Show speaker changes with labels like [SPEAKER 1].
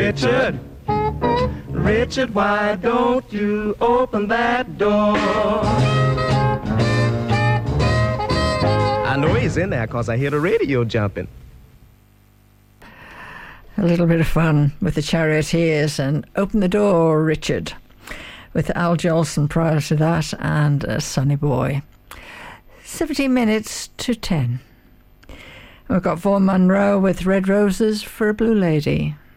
[SPEAKER 1] Richard, Richard, why don't you open that door? I know he's in there because I hear the radio jumping.
[SPEAKER 2] A little bit of fun with the Charioteers and Open the Door, Richard, with Al Jolson prior to that and Sonny Boy. 17 minutes to 10. We've got Vaughan Monroe with Red Roses for a Blue Lady.